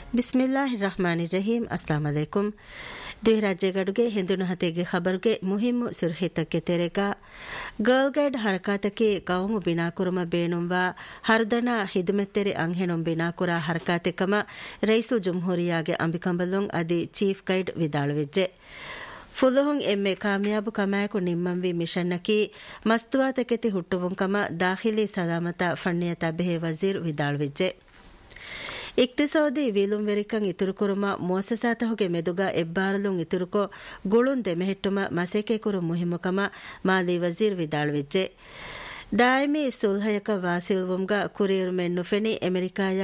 ಬಿಸ್ಮಿಲ್ಲಾಹಿರ್ರಹ್ಮಾನಿರ್ರಹೀಂ. Assam ಅಲೈಕುಂ. ರಾಜ್ಯಗಡುಗೆ ಹಿಂದುನ ಹತೆಗೆ ಖಬರ್ಗೆ ಮುಹಿಮ್ಮು ಸುರ್ಹಿತಕ್ಕೆ ತೆರೆಗ girl guide ಹರಕಾತಕ್ಕೆ ಕೌಮು ಬಿನಾಕುರುಮ ಬೇನುಂವ ಹರ್ದನ ಹಿದಮೆತ್ತೆರೆ ಅಂಹೆನುಂ ಬಿನಾಕುರ ಹರಕಾತೆಕಮ rice ಜುಮ್ಹೂರಿಯಾಗೆ ಅಂಬಿಕಂಬಲುಂ ಅದಿ chief guide ವಿದಾಳುವೆಜ್ಜೆ. ಫುಲುಹುಂ ಎಮ್ಮೆ ಕಾಮಯಾಬು ಕಮಾಯಕು ನಿಮ್ಮಂವಿ ಮಿಷನ್ನಕಿ ಮಸ್ತುವಾತಕೆತಿ ಹುಟ್ಟುವುಂಕಮ ದಾಖಿಲಿ ಸಲಾಮತ ಫಣ್ಣಿಯತ ಬೆಹೆ ವಜೀರ್ ವಿದಾಳುವೆಜ್ಜೆ. ಇಕ್ತಿಸೋದಿ ವೀಲುಂ ವೆರಿಕಂ ಇತುರುಕುರುಮ ಮುವಸಸಾತಹುಗೆ ಮೆದುಗ ಎಬ್ಬಾರಲುಂ ಇತುರುಕೊ ಗುಳುಂ ದೆಮೆಹಿಟ್ಟುಮ ಮಸೆಕೆಕುರು ಮುಹಿಮುಕಮ ಮಾಲಿ ವಜೀರ್ ವಿದಾಳುವೆಜ್ಜೆ. ದಾಯಿಮಿ ಸುಲ್ಹಯಕ ವಾಸಿಲ್ವುಂಗ ಕುರಿಯರುಮೆನ್ ನುಫೆನಿ ಅಮೆರಿಕಾಯ